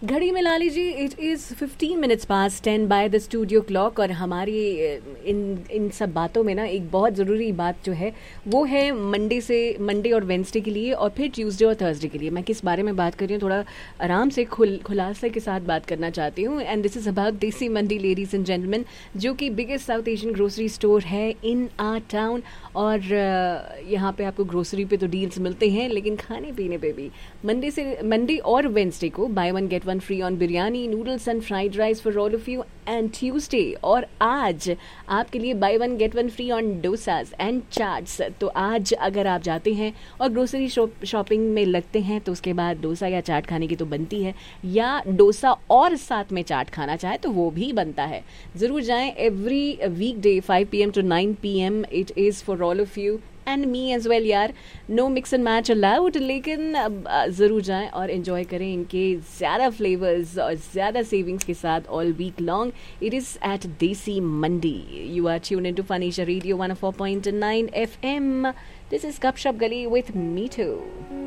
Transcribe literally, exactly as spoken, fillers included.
घड़ी में ला लीजिए, it is fifteen minutes pass ten by the studio clock. और हमारी इन इन सब बातों में ना एक बहुत ज़रूरी बात जो है वो है मंडे से मंडे और वेंसडे के लिए, और फिर ट्यूसडे और थर्सडे के लिए। मैं किस बारे में बात कर रही हूँ, थोड़ा आराम से खुल खुलासे के साथ बात करना चाहती हूँ। एंड दिस इज़ अबाउट देसी मंडी, लेडीज़ एंड जेंटलमैन, जो कि biggest south Asian grocery store है इन आर टाउन। और uh, यहाँ पे आपको ग्रोसरी पे तो डील्स मिलते हैं, लेकिन खाने पीने पे भी मंडे से मंडे और वेंसडे को by one get one free on biryani, noodles and fried rice for all of you. And Tuesday और आज आपके लिए by one get one free on dosas and chaats. तो आज अगर आप जाते हैं और ग्रोसरी शॉप शॉपिंग में लगते हैं तो उसके बाद डोसा या चाट खाने की तो बनती है, या डोसा और साथ में चाट खाना चाहे तो वो भी बनता है। ज़रूर जाएं, every week day five P M to nine P M it is for all of you and me as well यार। No mix and match allowed, लेकिन ज़रूर जाएं और एंजॉय करें इनके ज़्यादा फ्लेवर्स और ज़्यादा सेविंग्स के साथ all week long. It is eight देसी मंडी। You are tune in to फनीशा radio one four point nine F M. This is गपशप गली विथ मीठू।